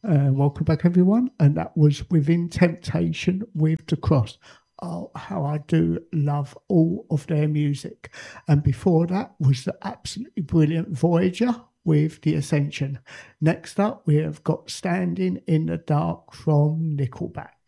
Welcome back, everyone. And that was Within Temptation with The Cross. Oh, how I do love all of their music. And before that was the absolutely brilliant Voyager with The Ascension. Next up, we have got Standing in the Dark from Nickelback.